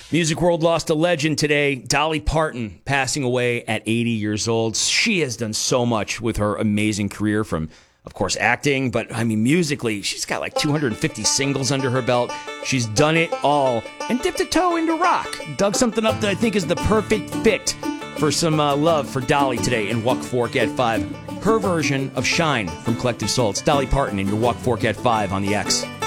Music world lost a legend today. Dolly Parton passing away at 80 years old. She has done so much with her amazing career from, of course, acting, but I mean, musically, she's got like 250 singles under her belt. She's done it all and dipped a toe into rock. Dug something up that I think is the perfect fit for some love for Dolly today in Walk Fork at 5. Her version of Shine from Collective Soul. It's Dolly Parton in your Walk Fork at 5 on the X.